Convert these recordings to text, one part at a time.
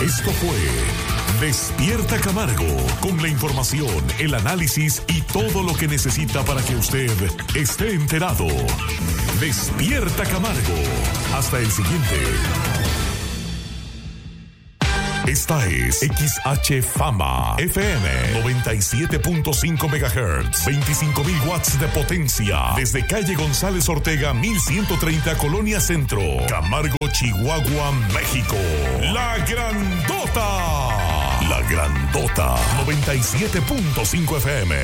Esto fue Despierta Camargo, con la información, el análisis y todo lo que necesita para que usted esté enterado. Despierta Camargo. Hasta el siguiente. Esta es XH Fama FM 97.5 MHz, 25,000 watts de potencia, desde calle González Ortega 1130, Colonia Centro, Camargo, Chihuahua, México. La Grandota. La Grandota 97.5 FM.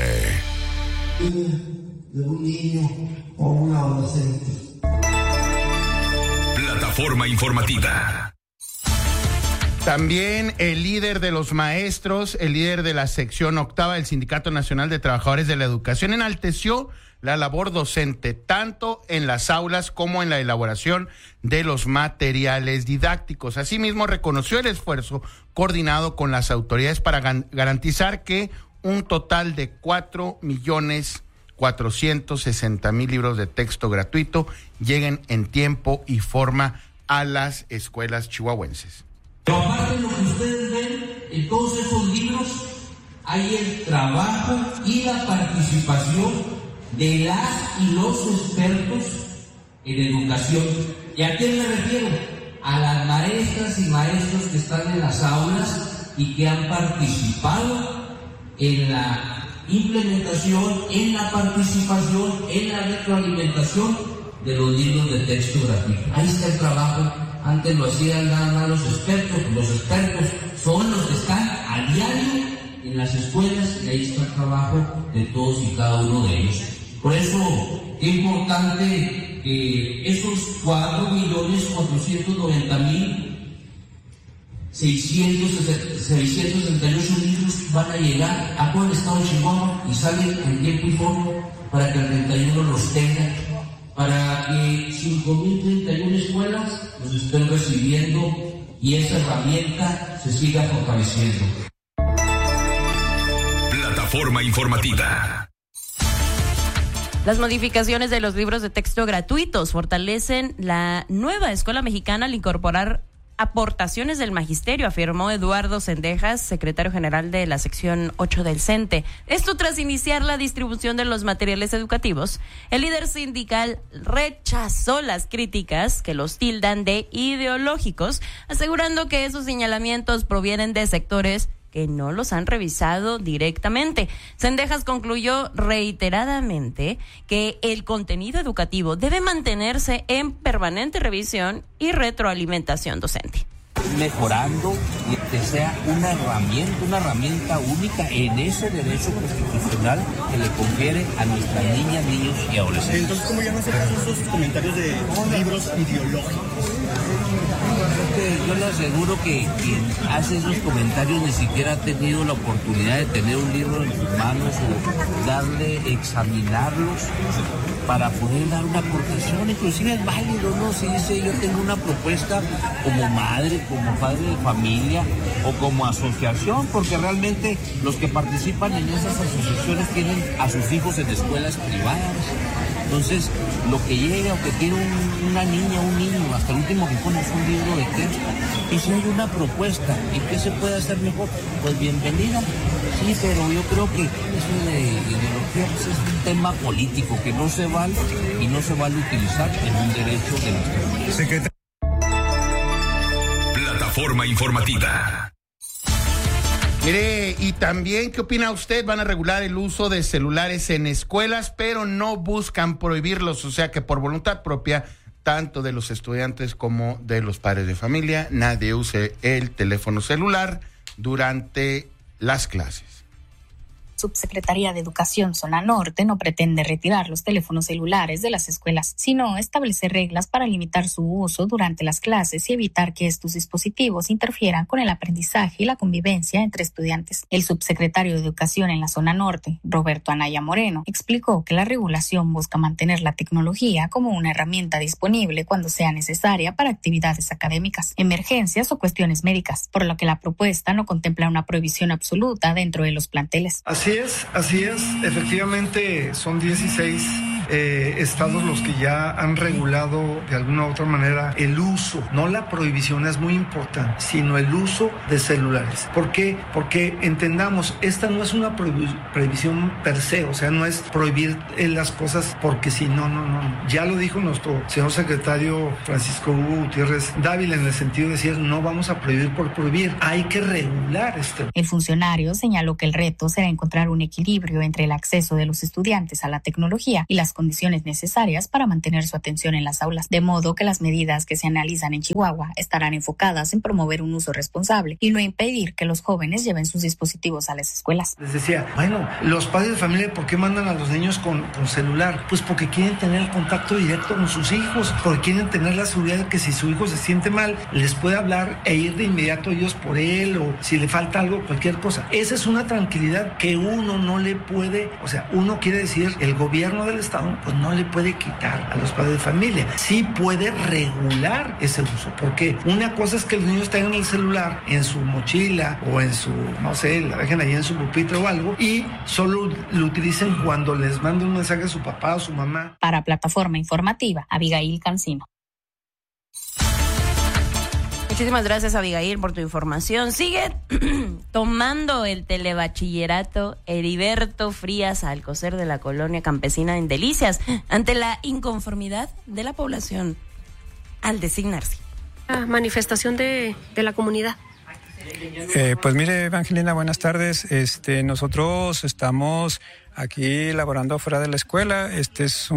De un niño o un adolescente. Plataforma informativa. También el líder de los maestros, el líder de la sección octava del Sindicato Nacional de Trabajadores de la Educación, enalteció la labor docente, tanto en las aulas como en la elaboración de los materiales didácticos. Asimismo, reconoció el esfuerzo coordinado con las autoridades para garantizar que un total de 4,460,000 libros de texto gratuito lleguen en tiempo y forma a las escuelas chihuahuenses. Pero aparte de lo que ustedes ven, en todos esos libros hay el trabajo y la participación de las y los expertos en educación. ¿Y a quién me refiero? A las maestras y maestros que están en las aulas y que han participado en la implementación, en la participación, en la retroalimentación de los libros de texto gratuito. Ahí está el trabajo. Antes lo hacían nada más los expertos son los que están a diario en las escuelas y ahí está el trabajo de todos y cada uno de ellos. Por eso es importante que esos 4,490,668 libros van a llegar a todo el estado de Chihuahua y salen en tiempo y forma para que el 31 los tenga, para que 5,031 escuelas los estén recibiendo y esa herramienta se siga fortaleciendo. Plataforma informativa. Las modificaciones de los libros de texto gratuitos fortalecen la nueva escuela mexicana al incorporar aportaciones del magisterio, afirmó Eduardo Cendejas, secretario general de la sección 8 del CENTE. Esto tras iniciar la distribución de los materiales educativos. El líder sindical rechazó las críticas que los tildan de ideológicos, asegurando que esos señalamientos provienen de sectores que no los han revisado directamente. Cendejas concluyó reiteradamente que el contenido educativo debe mantenerse en permanente revisión y retroalimentación docente. Mejorando y que sea una herramienta única en ese derecho constitucional que le confiere a nuestras niñas, niños y adolescentes. Entonces, ¿cómo ya no se pasan esos comentarios de libros ideológicos? Yo le aseguro que quien hace esos comentarios ni siquiera ha tenido la oportunidad de tener un libro en sus manos o examinarlos para poder dar una aportación. Inclusive es válido, ¿no? Si dice yo tengo una propuesta como madre, como padre de familia o como asociación, porque realmente los que participan en esas asociaciones tienen a sus hijos en escuelas privadas. Entonces, lo que llega o que tiene una niña, un niño, hasta el último que pone es un libro de texto. Y si hay una propuesta, ¿y qué se puede hacer mejor? Pues bienvenida. Sí, pero yo creo que eso de ideología pues es un tema político que no se vale y no se vale utilizar en un derecho de nuestra vida. Plataforma informativa. Mire, y también, ¿qué opina usted? Van a regular el uso de celulares en escuelas, pero no buscan prohibirlos, o sea que por voluntad propia, tanto de los estudiantes como de los padres de familia, nadie use el teléfono celular durante las clases. Subsecretaría de Educación Zona Norte no pretende retirar los teléfonos celulares de las escuelas, sino establecer reglas para limitar su uso durante las clases y evitar que estos dispositivos interfieran con el aprendizaje y la convivencia entre estudiantes. El subsecretario de Educación en la Zona Norte, Roberto Anaya Moreno, explicó que la regulación busca mantener la tecnología como una herramienta disponible cuando sea necesaria para actividades académicas, emergencias o cuestiones médicas, por lo que la propuesta no contempla una prohibición absoluta dentro de los planteles. Así es, efectivamente son 16 estados los que ya han regulado de alguna u otra manera el uso, no la prohibición es muy importante, sino el uso de celulares. ¿Por qué? Porque entendamos, esta no es una prohibición per se, o sea, no es prohibir las cosas porque si no. Ya lo dijo nuestro señor secretario Francisco Hugo Gutiérrez Dávila en el sentido de decir, no vamos a prohibir por prohibir, hay que regular esto. El funcionario señaló que el reto será encontrar un equilibrio entre el acceso de los estudiantes a la tecnología y las condiciones necesarias para mantener su atención en las aulas, de modo que las medidas que se analizan en Chihuahua estarán enfocadas en promover un uso responsable y no impedir que los jóvenes lleven sus dispositivos a las escuelas. Les decía, bueno, los padres de familia, ¿por qué mandan a los niños con celular? Pues porque quieren tener el contacto directo con sus hijos, porque quieren tener la seguridad de que si su hijo se siente mal, les puede hablar e ir de inmediato ellos por él, o si le falta algo, cualquier cosa. Esa es una tranquilidad que uno no le puede, o sea, uno quiere decir, el gobierno del estado, pues no le puede quitar a los padres de familia. Sí puede regular ese uso, porque una cosa es que los niños tengan el celular en su mochila o en su, no sé, la dejen ahí en su pupitre o algo, y solo lo utilicen cuando les manda un mensaje a su papá o su mamá. Para Plataforma Informativa, Abigail Cancino. Muchísimas gracias, Abigail, por tu información. Sigue tomando el telebachillerato Heriberto Frías Alcocer de la colonia campesina en Delicias ante la inconformidad de la población al designarse. La manifestación de la comunidad. Pues mire, Evangelina, buenas tardes. Nosotros estamos aquí laborando fuera de la escuela. Este es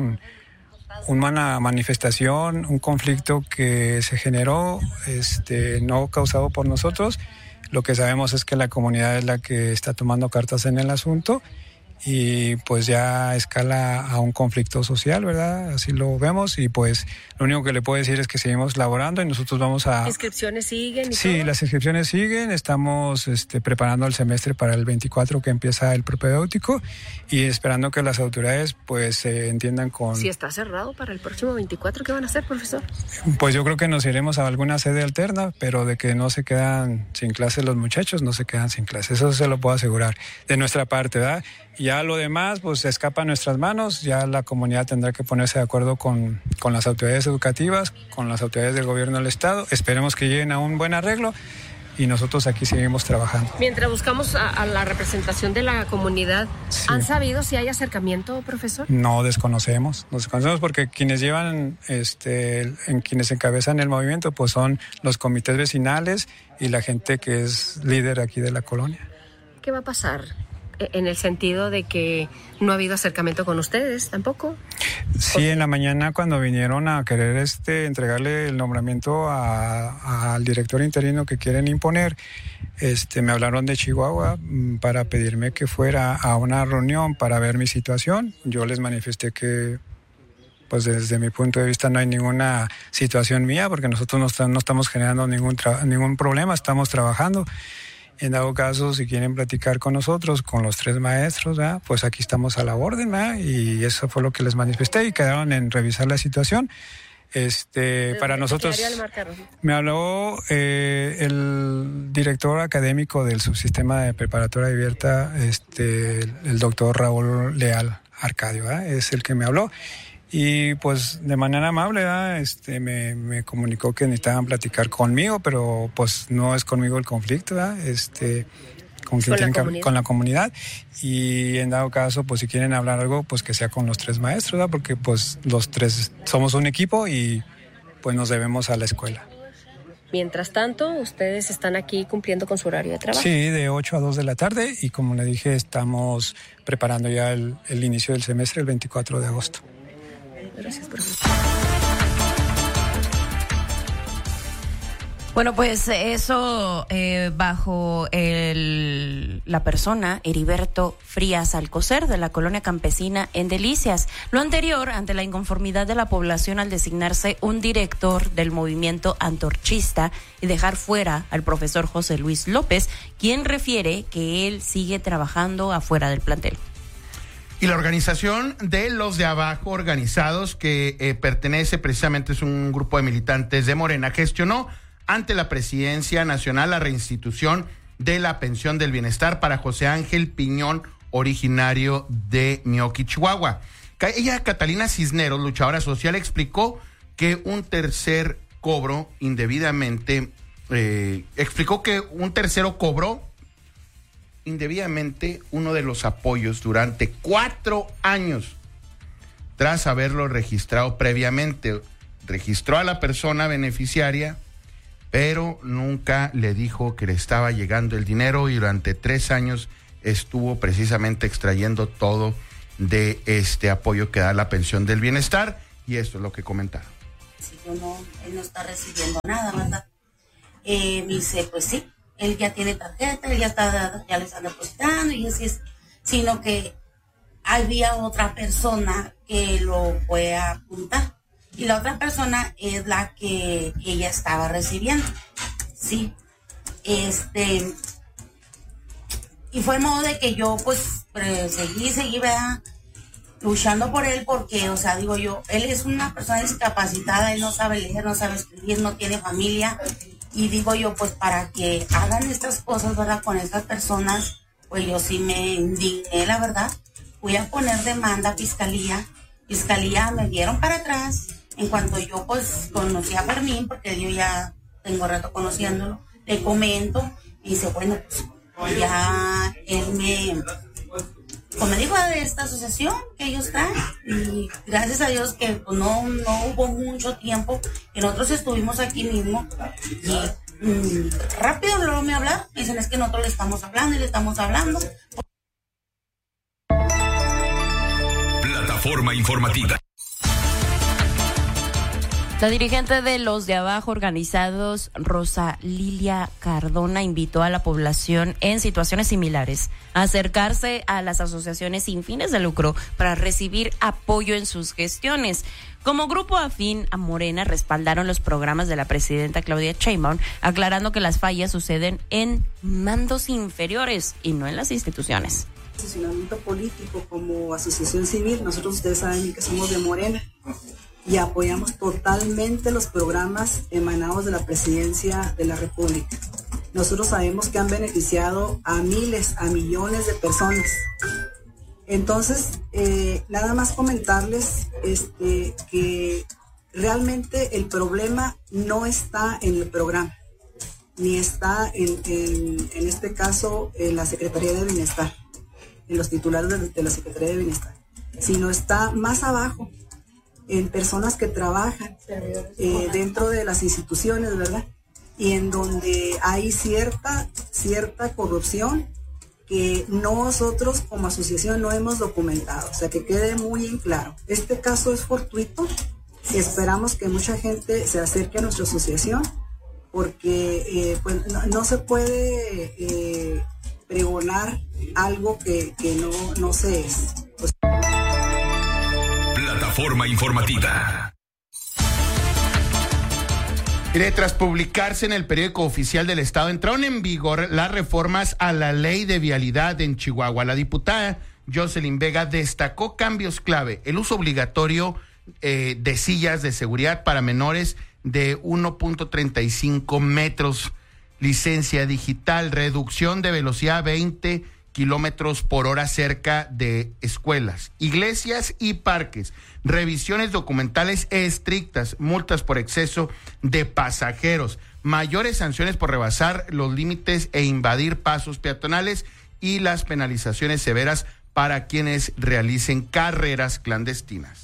una manifestación, un conflicto que se generó, no causado por nosotros. Lo que sabemos es que la comunidad es la que está tomando cartas en el asunto y pues ya escala a un conflicto social, ¿verdad? Así lo vemos y pues lo único que le puedo decir es que seguimos laborando y nosotros vamos a... ¿Inscripciones siguen? Sí, las inscripciones siguen, estamos preparando el semestre para el 24 que empieza el propedéutico y esperando que las autoridades pues entiendan con... Si está cerrado para el próximo 24, ¿qué van a hacer, profesor? Pues yo creo que nos iremos a alguna sede alterna, pero de que no se quedan sin clases los muchachos, no se quedan sin clases, eso se lo puedo asegurar de nuestra parte, ¿verdad? Ya lo demás, pues se escapa a nuestras manos, ya la comunidad tendrá que ponerse de acuerdo con las autoridades educativas, con las autoridades del gobierno del estado, esperemos que lleguen a un buen arreglo y nosotros aquí seguimos trabajando. Mientras buscamos a la representación de la comunidad, sí. ¿Han sabido si hay acercamiento, profesor? No, desconocemos porque quienes llevan, en quienes encabezan el movimiento, pues son los comités vecinales y la gente que es líder aquí de la colonia. ¿Qué va a pasar? En el sentido de que no ha habido acercamiento con ustedes tampoco. Sí, en la mañana cuando vinieron a querer entregarle el nombramiento al director interino que quieren imponer, me hablaron de Chihuahua para pedirme que fuera a una reunión para ver mi situación. Yo les manifesté que pues desde mi punto de vista no hay ninguna situación mía porque nosotros no estamos generando ningún problema, estamos trabajando. En dado caso, si quieren platicar con nosotros, con los 3 maestros, ¿verdad? Pues aquí estamos a la orden, ¿verdad? Y eso fue lo que les manifesté y quedaron en revisar la situación. Para nosotros me habló el director académico del subsistema de preparatoria abierta, el doctor Raúl Leal Arcadio, ¿verdad? Es el que me habló. Y pues de manera amable, ¿verdad? Me comunicó que necesitaban platicar conmigo, pero pues no es conmigo el conflicto, ¿verdad? Con la comunidad. Y en dado caso, pues si quieren hablar algo, pues que sea con los 3 maestros, ¿verdad? Porque pues los 3 somos un equipo y pues nos debemos a la escuela. Mientras tanto, ustedes están aquí cumpliendo con su horario de trabajo. Sí, de 8 a 2 de la tarde y como le dije, estamos preparando ya el inicio del semestre el 24 de agosto. Gracias, profesor. Bueno, pues eso bajo la persona Heriberto Frías Alcocer de la colonia campesina en Delicias. Lo anterior ante la inconformidad de la población al designarse un director del movimiento antorchista y dejar fuera al profesor José Luis López, quien refiere que él sigue trabajando afuera del plantel. Y la organización de los de abajo organizados, que pertenece precisamente, es un grupo de militantes de Morena, gestionó ante la Presidencia Nacional la reinstitución de la pensión del bienestar para José Ángel Piñón, originario de Mioqui, Chihuahua. Ella, Catalina Cisneros, luchadora social, explicó que un tercero cobró indebidamente uno de los apoyos durante 4 años tras haberlo registrado previamente. Registró a la persona beneficiaria, pero nunca le dijo que le estaba llegando el dinero, y durante 3 años estuvo precisamente extrayendo todo de este apoyo que da la pensión del bienestar, y esto es lo que comentaron. Si él no está recibiendo nada, ¿verdad? Me dice, pues sí, él ya tiene tarjeta, él ya le está depositando, y así es, sino que había otra persona que lo fue a apuntar, y la otra persona es la que ella estaba recibiendo, sí, y fue el modo de que yo pues seguí, ¿verdad?, luchando por él, porque, o sea, digo yo, él es una persona discapacitada, él no sabe leer, no sabe escribir, no tiene familia, y digo yo, pues para que hagan estas cosas, ¿verdad?, con estas personas, pues yo sí me indigné, la verdad. Fui a poner demanda a fiscalía me dieron para atrás. En cuanto yo pues conocí a Fermín, porque yo ya tengo rato conociéndolo, le comento, y dice, bueno, pues ya él me dijo de esta asociación que ellos traen, y gracias a Dios que pues, no hubo mucho tiempo que nosotros estuvimos aquí mismo, y rápido luego me hablaron, me dicen, es que nosotros le estamos hablando. Plataforma informativa. La dirigente de Los de Abajo Organizados, Rosa Lilia Cardona, invitó a la población en situaciones similares a acercarse a las asociaciones sin fines de lucro para recibir apoyo en sus gestiones. Como grupo afín a Morena, respaldaron los programas de la presidenta Claudia Sheinbaum, aclarando que las fallas suceden en mandos inferiores y no en las instituciones. Posicionamiento político como asociación civil, nosotros, ustedes saben que somos de Morena y apoyamos totalmente los programas emanados de la presidencia de la República. Nosotros sabemos que han beneficiado a miles, a millones de personas. Entonces, nada más comentarles que realmente el problema no está en el programa, ni está en este caso en la Secretaría de Bienestar, en los titulares de la Secretaría de Bienestar, sino está más abajo, en personas que trabajan dentro de las instituciones, ¿verdad? Y en donde hay cierta corrupción que nosotros como asociación no hemos documentado, o sea, que quede muy en claro. Este caso es fortuito, esperamos que mucha gente se acerque a nuestra asociación, porque pues no se puede pregonar algo que no se es. Pues, Plataforma informativa. Tras publicarse en el periódico oficial del Estado, entraron en vigor las reformas a la ley de vialidad en Chihuahua. La diputada Jocelyn Vega destacó cambios clave: el uso obligatorio de sillas de seguridad para menores de 1.35 metros, licencia digital, reducción de velocidad a 20 kilómetros por hora cerca de escuelas, iglesias y parques, revisiones documentales estrictas, multas por exceso de pasajeros, mayores sanciones por rebasar los límites e invadir pasos peatonales, y las penalizaciones severas para quienes realicen carreras clandestinas.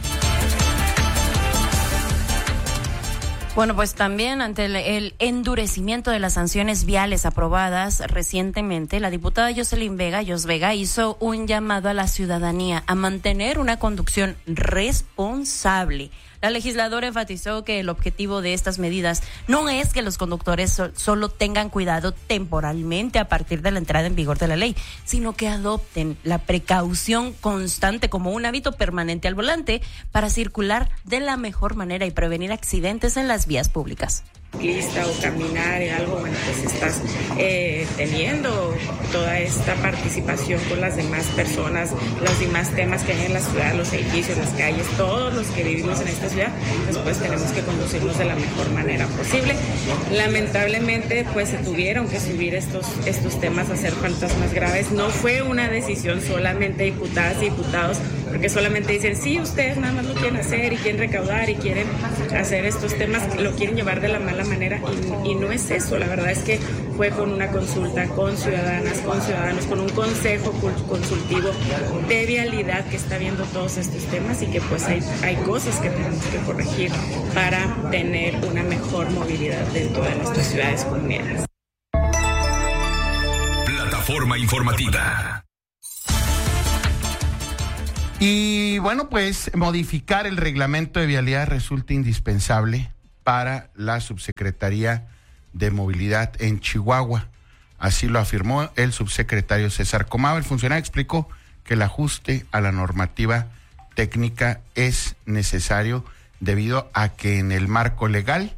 Bueno, pues también ante el endurecimiento de las sanciones viales aprobadas recientemente, la diputada Jocelyn Vega, hizo un llamado a la ciudadanía a mantener una conducción responsable. La legisladora enfatizó que el objetivo de estas medidas no es que los conductores solo tengan cuidado temporalmente a partir de la entrada en vigor de la ley, sino que adopten la precaución constante como un hábito permanente al volante para circular de la mejor manera y prevenir accidentes en las vías públicas. O caminar en algo, bueno, pues estás teniendo toda esta participación con las demás personas, los demás temas que hay en la ciudad, los edificios, las calles, todos los que vivimos en esta ciudad, pues tenemos que conducirnos de la mejor manera posible. Lamentablemente, pues se tuvieron que subir estos temas a ser faltas más graves. No fue una decisión solamente de diputadas y diputados porque solamente dicen, sí, ustedes nada más lo quieren hacer y quieren recaudar y quieren hacer estos temas, lo quieren llevar de la mala manera y no es eso. La verdad es que fue con una consulta con ciudadanas, con ciudadanos, con un consejo consultivo de vialidad que está viendo todos estos temas y que pues hay cosas que tenemos que corregir para tener una mejor movilidad dentro de nuestras ciudades comuneras. Plataforma informativa. Y bueno, pues modificar el reglamento de vialidad resulta indispensable para la Subsecretaría de Movilidad en Chihuahua. Así lo afirmó el subsecretario César Comava. El funcionario explicó que el ajuste a la normativa técnica es necesario debido a que en el marco legal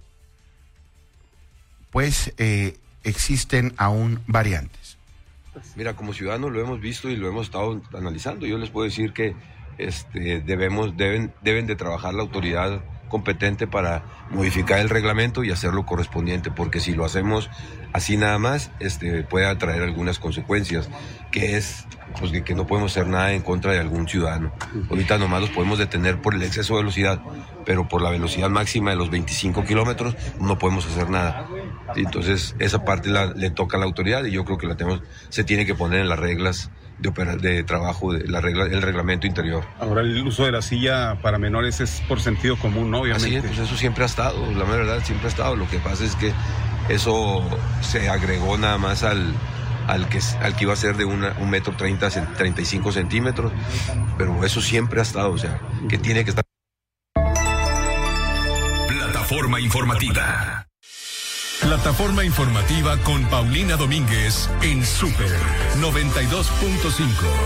pues existen aún variantes. Mira, como ciudadanos lo hemos visto y lo hemos estado analizando. Yo les puedo decir que deben de trabajar la autoridad competente para modificar el reglamento y hacerlo correspondiente, porque si lo hacemos así nada más, puede atraer algunas consecuencias, que es pues que no podemos hacer nada en contra de algún ciudadano. Ahorita nomás los podemos detener por el exceso de velocidad, pero por la velocidad máxima de los 25 kilómetros no podemos hacer nada. Entonces esa parte le toca a la autoridad y yo creo que se tiene que poner en las reglas de trabajo, el reglamento interior. Ahora el uso de la silla para menores es por sentido común, ¿no? Obviamente. Así es, pues eso siempre ha estado, la verdad siempre ha estado. Lo que pasa es que eso se agregó nada más al que iba a ser de 1.30 m, 35 centímetros, pero eso siempre ha estado, o sea, que tiene que estar. Plataforma informativa. Plataforma informativa con Paulina Domínguez en Super 92.5.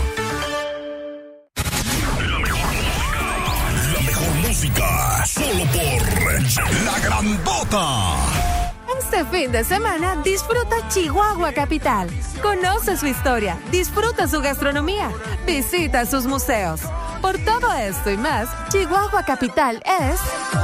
La mejor música, solo por La Grandota. Este fin de semana disfruta Chihuahua Capital. Conoce su historia, disfruta su gastronomía, visita sus museos. Por todo esto y más, Chihuahua Capital es...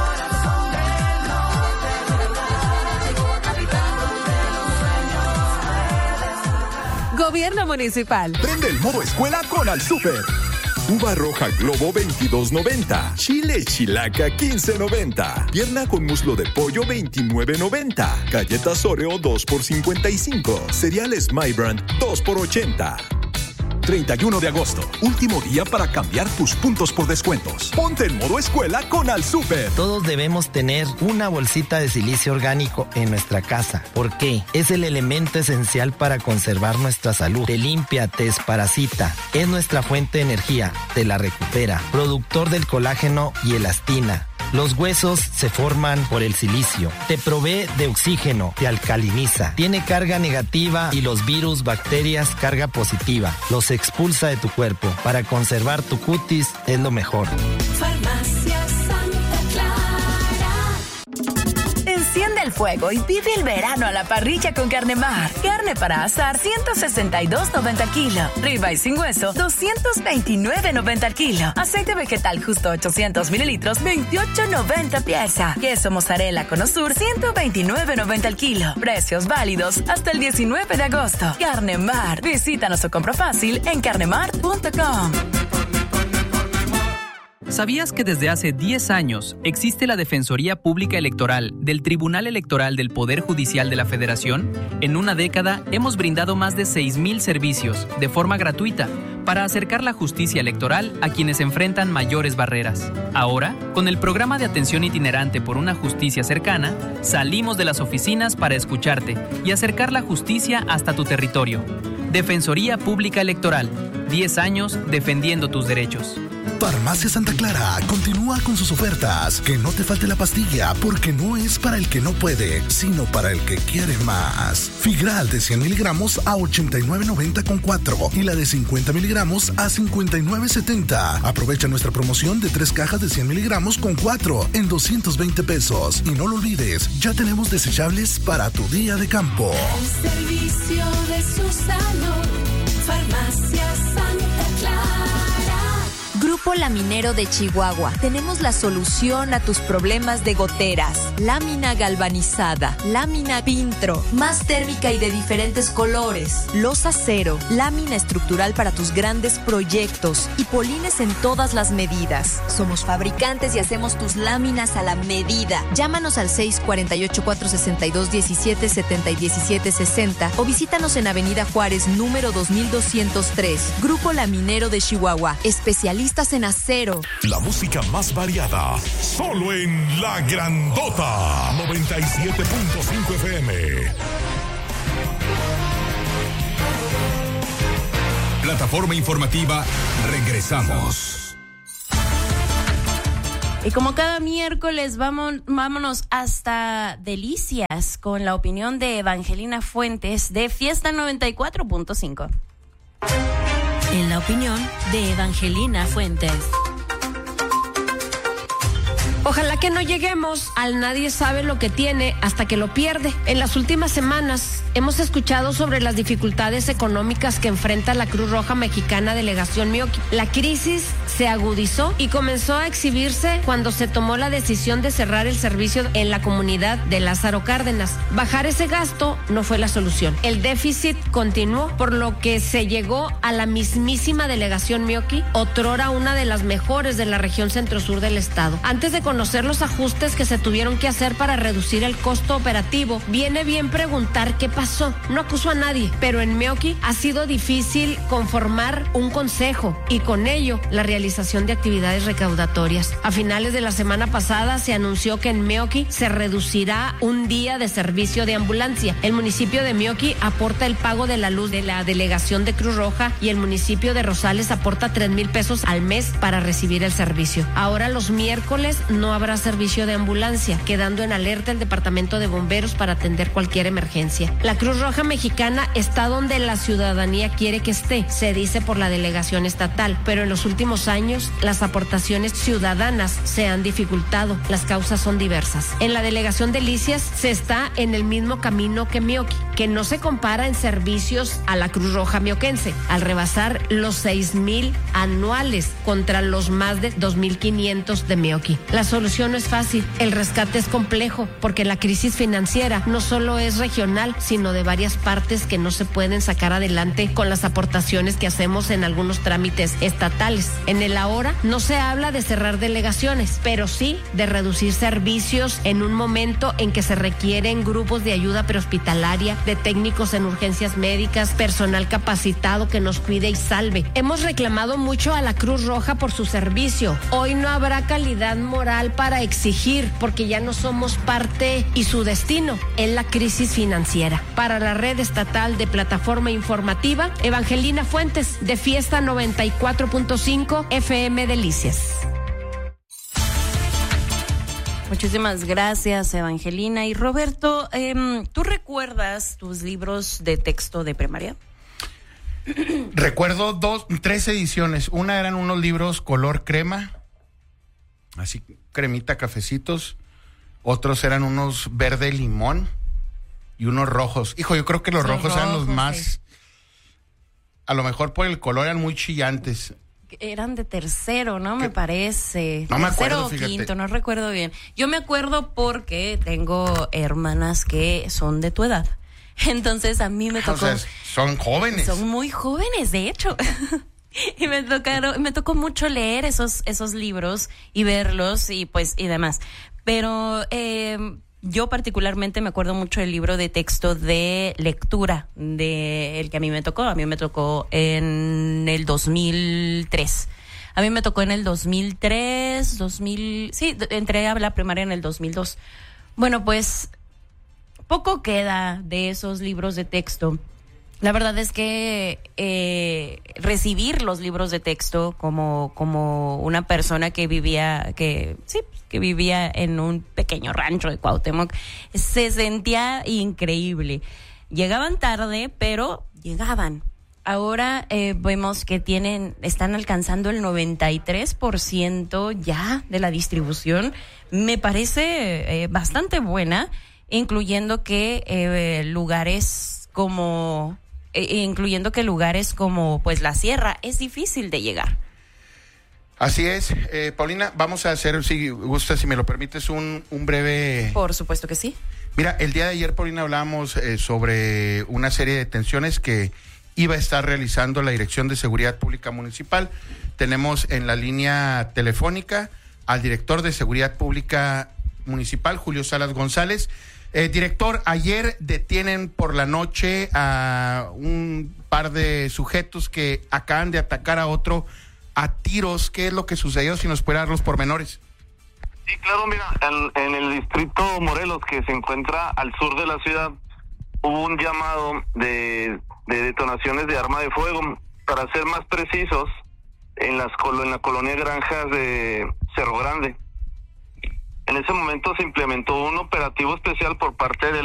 Gobierno Municipal. Prende el modo escuela con Al Super. Uva roja Globo 22.90. Chile Chilaca 15.90. Pierna con muslo de pollo 29.90. Galletas Oreo 2 por 55. Cereales My Brand 2 por 80. 31 de agosto, último día para cambiar tus puntos por descuentos. Ponte en modo escuela con Al Super. Todos debemos tener una bolsita de silicio orgánico en nuestra casa. ¿Por qué? Es el elemento esencial para conservar nuestra salud. Te limpia, te desparasita. Es nuestra fuente de energía. Te la recupera. Productor del colágeno y elastina. Los huesos se forman por el silicio. Te provee de oxígeno, te alcaliniza. Tiene carga negativa y los virus, bacterias, carga positiva. Los expulsa de tu cuerpo. Para conservar tu cutis es lo mejor. Farmacia Santa Clara. Enciende el fuego y vive el verano a la parrilla con Carnemar. Carne para asar, 162.90 al kilo. Ribeye sin hueso, 229.90 al kilo. Aceite vegetal justo 800 mililitros, 28.90 pieza. Queso mozzarella Cono Sur, 129.90 al kilo. Precios válidos hasta el 19 de agosto. Carnemar. Visítanos o compra fácil en carnemar.com. ¿Sabías que desde hace 10 años existe la Defensoría Pública Electoral del Tribunal Electoral del Poder Judicial de la Federación? En una década hemos brindado más de 6,000 servicios de forma gratuita para acercar la justicia electoral a quienes enfrentan mayores barreras. Ahora, con el programa de atención itinerante por una justicia cercana, salimos de las oficinas para escucharte y acercar la justicia hasta tu territorio. Defensoría Pública Electoral, 10 años defendiendo tus derechos. Farmacia Santa Clara continúa con sus ofertas. Que no te falte la pastilla, porque no es para el que no puede, sino para el que quiere más. Figral de 100 miligramos a 89.90 con 4 y la de 50 miligramos a 59.70. Aprovecha nuestra promoción de 3 cajas de 100 miligramos con 4 en 220 pesos. Y no lo olvides, ya tenemos desechables para tu día de campo. El servicio de su salud. Farmacia Santa Clara. Grupo Grupo Laminero de Chihuahua. Tenemos la solución a tus problemas de goteras. Lámina galvanizada, lámina Pintro, más térmica y de diferentes colores. Losa cero, lámina estructural para tus grandes proyectos y polines en todas las medidas. Somos fabricantes y hacemos tus láminas a la medida. Llámanos al 648-462-1770 y 1760 o visítanos en Avenida Juárez, número 2203. Grupo Laminero de Chihuahua, especialistas en acero. La música más variada, solo en La Grandota, 97.5 FM. Plataforma informativa, regresamos. Y como cada miércoles, vámonos hasta Delicias con la opinión de Evangelina Fuentes de Fiesta 94.5. En la opinión de Evangelina Fuentes. Ojalá que no lleguemos al nadie sabe lo que tiene hasta que lo pierde. En las últimas semanas hemos escuchado sobre las dificultades económicas que enfrenta la Cruz Roja Mexicana Delegación Mioqui. La crisis se agudizó y comenzó a exhibirse cuando se tomó la decisión de cerrar el servicio en la comunidad de Lázaro Cárdenas. Bajar ese gasto no fue la solución. El déficit continuó, por lo que se llegó a la mismísima Delegación Mioqui, otrora una de las mejores de la región centro-sur del estado. Antes de conocer los ajustes que se tuvieron que hacer para reducir el costo operativo, viene bien preguntar qué pasó. No acuso a nadie, pero en Mioqui ha sido difícil conformar un consejo y con ello la realización de actividades recaudatorias. A finales de la semana pasada se anunció que en Mioqui se reducirá un día de servicio de ambulancia. El municipio de Mioqui aporta el pago de la luz de la delegación de Cruz Roja y el municipio de Rosales aporta 3,000 pesos al mes para recibir el servicio. Ahora los miércoles no habrá servicio de ambulancia, quedando en alerta el departamento de bomberos para atender cualquier emergencia. La Cruz Roja Mexicana está donde la ciudadanía quiere que esté, se dice por la delegación estatal, pero en los últimos años las aportaciones ciudadanas se han dificultado. Las causas son diversas. En la delegación Delicias se está en el mismo camino que Mioqui, que no se compara en servicios a la Cruz Roja mioquense, al rebasar los 6,000 anuales contra los más de 2,500 de Mioqui. La solución no es fácil, el rescate es complejo, porque la crisis financiera no solo es regional, sino de varias partes que no se pueden sacar adelante con las aportaciones que hacemos en algunos trámites estatales. En el ahora no se habla de cerrar delegaciones, pero sí de reducir servicios en un momento en que se requieren grupos de ayuda prehospitalaria, de técnicos en urgencias médicas, personal capacitado que nos cuide y salve. Hemos reclamado mucho a la Cruz Roja por su servicio. Hoy no habrá calidad moral para exigir, porque ya no somos parte y su destino es la crisis financiera. Para la red estatal de plataforma informativa, Evangelina Fuentes de Fiesta 94.5 FM Delicias. Muchísimas gracias, Evangelina. Y Roberto, ¿tú recuerdas tus libros de texto de primaria? Recuerdo 3 ediciones. Una eran unos libros color crema, así cremita, cafecitos. Otros eran unos verde limón y unos rojos. Hijo, yo creo que los rojos eran los más... Sí. A lo mejor por el color eran muy chillantes. Eran de tercero, ¿no? Me parece. No me acuerdo, tercero o fíjate. quinto, no recuerdo bien. Yo me acuerdo porque tengo hermanas que son de tu edad. Entonces a mí me tocó... O sea, son jóvenes. Son muy jóvenes, de hecho. Y me tocó mucho leer esos libros y verlos y demás. Pero yo particularmente me acuerdo mucho del libro de texto de lectura, de el que a mí me tocó. A mí me tocó en el 2003. A mí me tocó en el 2003, sí, entré a la primaria en el 2002. Bueno, pues poco queda de esos libros de texto. La verdad es que recibir los libros de texto como una persona que vivía en un pequeño rancho de Cuauhtémoc, se sentía increíble. Llegaban tarde, pero llegaban. Ahora vemos que están alcanzando el 93% ya de la distribución. Me parece bastante buena, incluyendo que lugares como pues la sierra es difícil de llegar. Así es, Paulina, vamos a hacer, si gustas, si me lo permites, un breve... Por supuesto que sí. Mira, el día de ayer, Paulina, hablábamos sobre una serie de detenciones que iba a estar realizando la Dirección de Seguridad Pública Municipal. Tenemos en la línea telefónica al director de Seguridad Pública Municipal, Julio Salas González. Director, ayer detienen por la noche a un par de sujetos que acaban de atacar a otro a tiros. ¿Qué es lo que sucedió? Si nos puede dar los pormenores. Sí, claro, mira, en el distrito Morelos, que se encuentra al sur de la ciudad, hubo un llamado de detonaciones de arma de fuego. Para ser más precisos, en la colonia Granjas de Cerro Grande. En ese momento se implementó un operativo especial por parte de